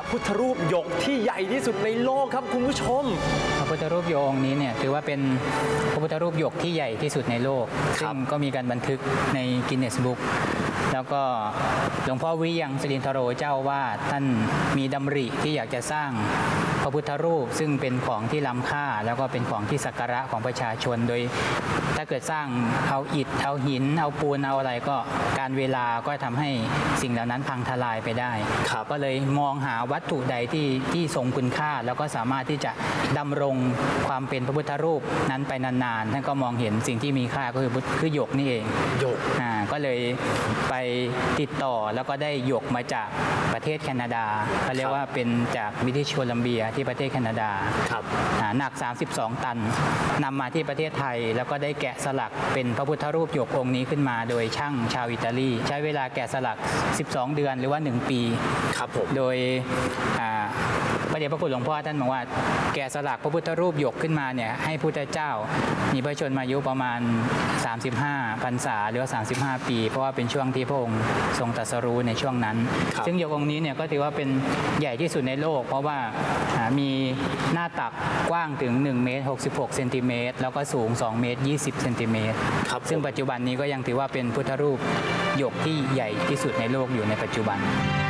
พุทธรูปหยกที่ใหญ่ที่สุดในโลกครับคุณผู้ชมพระพุทธรูปหยกองค์นี้เนี่ยถือว่าเป็นพระพุทธรูปหยกที่ใหญ่ที่สุดในโลกซึ่งก็มีการบันทึกในกินเนสบุ๊กแล้วก็หลวงพ่อวิยังสิรินทโรเจ้าวาดท่านมีดำริที่อยากจะสร้างพระพุทธรูปซึ่งเป็นของที่ล้ำค่าแล้วก็เป็นของที่สักการะของประชาชนโดยถ้าเกิดสร้างเอาอิฐเอาหินเอาปูนเอาอะไรก็การเวลาก็ทำให้สิ่งเหล่านั้นพังทลายไปได้ก็เลยมองหาวัตถุใดที่ทรงคุณค่าแล้วก็สามารถที่จะดำรงความเป็นพระพุทธรูปนั้นไปนานๆท่านก็มองเห็นสิ่งที่มีค่าก็คือหยกนี่เองหยกก็เลยไปติดต่อแล้วก็ได้หยกมาจากประเทศแคนาดาเขาเรียกว่าเป็นจากบริติชโคลัมเบียที่ประเทศแคนาดาหนัก32 ตันนำมาที่ประเทศไทยแล้วก็ได้แกะสลักเป็นพระพุทธรูปหยกองค์นี้ขึ้นมาโดยช่างชาวอิตาลีใช้เวลาแกะสลัก12 เดือนหรือว่า1 ปีครับผมโดยพระเดชพระคุณหลวงพ่อท่านบอกว่าแกะสลักพระพุทธรูปหยกขึ้นมาเนี่ยให้พุทธเจ้ามีพระชนมายุประมาณ35 พรรษาหรือว่า35 ปีเพราะว่าเป็นช่วงที่พระองค์ทรงตรัสรู้ในช่วงนั้นซึ่งหยกองค์นี้เนี่ยก็ถือว่าเป็นใหญ่ที่สุดในโลกเพราะว่ามีหน้าตักกว้างถึง1 เมตร 66 เซนติเมตรแล้วก็สูง2 เมตร 20 เซนติเมตรซึ่งปัจจุบันนี้ก็ยังถือว่าเป็นพุทธรูปหยกที่ใหญ่ที่สุดในโลกอยู่ในปัจจุบัน